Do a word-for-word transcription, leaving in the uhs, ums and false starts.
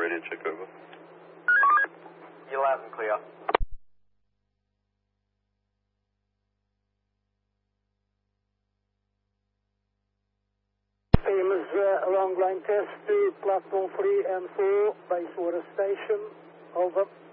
radio check over. You're loud and clear. Famous uh, long line test to platform three and four, base water station, over.